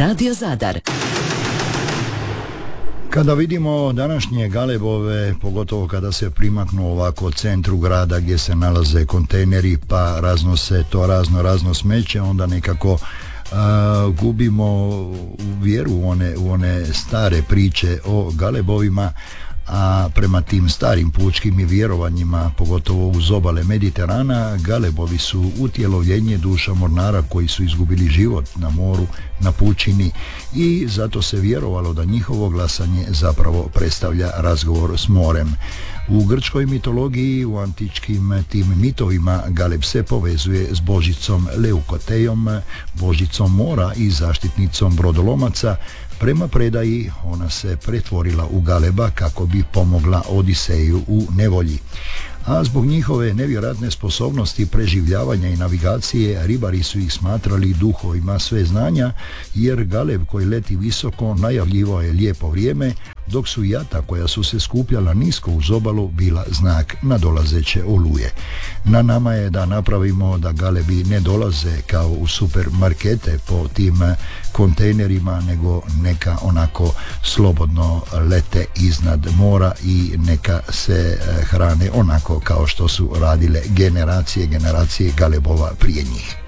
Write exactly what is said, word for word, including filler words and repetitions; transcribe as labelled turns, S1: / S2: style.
S1: Radio Zadar.
S2: Kada vidimo današnje galebove, pogotovo kada se primaknu ovako centru grada gdje se nalaze kontejneri pa raznose to razno razno smeće, onda nekako Uh, gubimo vjeru u one, u one stare priče o galebovima, a prema tim starim pučkim i vjerovanjima, pogotovo uz obale Mediterana, galebovi su utjelovljenje duša mornara koji su izgubili život na moru, na pučini, i zato se vjerovalo da njihovo glasanje zapravo predstavlja razgovor s morem. U grčkoj mitologiji, u antičkim tim mitovima, galeb se povezuje s božicom Leukotejom, božicom mora i zaštitnicom brodolomaca. Prema predaji ona se pretvorila u galeba kako bi pomogla Odiseju u nevolji. A zbog njihove nevjerojatne sposobnosti preživljavanja i navigacije, ribari su ih smatrali duhovima sve znanja, jer galeb koji leti visoko najavljivao je lijepo vrijeme, dok su jata koja su se skupljala nisko uz obalu bila znak nadolazeće oluje. Na nama je da napravimo da galebi ne dolaze kao u supermarkete po tim kontejnerima, nego neka onako slobodno lete iznad mora i neka se hrane onako kao što su radile generacije generacije galebova prije njih.